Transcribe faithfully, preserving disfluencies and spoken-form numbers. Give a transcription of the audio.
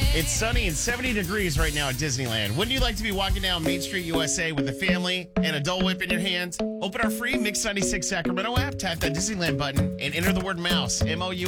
It's sunny and seventy degrees right now at Disneyland. Wouldn't you like to be walking down Main Street, U S A with the family and a Dole Whip in your hands? Open our free Mix ninety-six Sacramento app, tap that Disneyland button, and enter the word mouse, M O U